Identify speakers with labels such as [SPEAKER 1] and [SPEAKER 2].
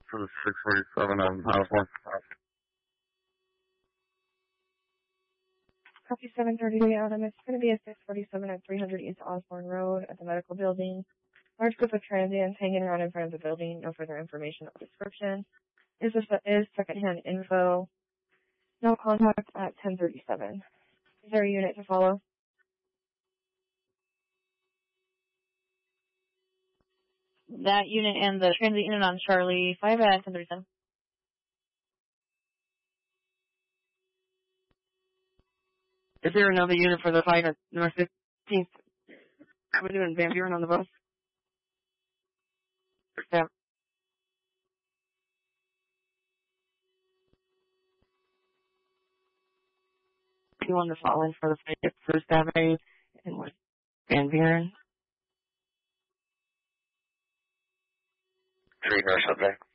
[SPEAKER 1] for the 647 on Osborne.
[SPEAKER 2] Copy 733 Adam. It's going to be a 647 at 300 East Osborne Road at the medical building. Large group of transients hanging around in front of the building. No further information or description. Is secondhand info. No contact at 1037. Is there a unit to follow?
[SPEAKER 3] That unit and the transit unit on Charlie 5 at 1037.
[SPEAKER 4] Is there another unit for the 5 at North 15th Avenue in Van Buren on the bus? Yeah. You want to fall in for the 5 at First Avenue in Van Buren?
[SPEAKER 1] 3 North subject.